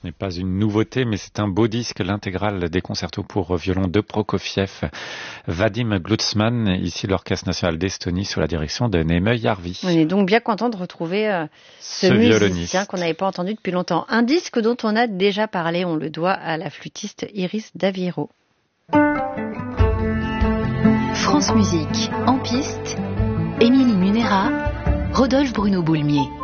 n'est pas une nouveauté, mais c'est un beau disque, l'intégrale des concertos pour violon de Prokofiev, Vadim Glucksmann, ici l'Orchestre national d'Estonie sous la direction de Neeme Järvi. On est donc bien content de retrouver ce musicien qu'on n'avait pas entendu depuis longtemps. Un disque dont on a déjà parlé, on le doit à la flûtiste Iris Daviro. France Musique, en piste, Émilie Munera, Rodolphe Bruno Boulmier.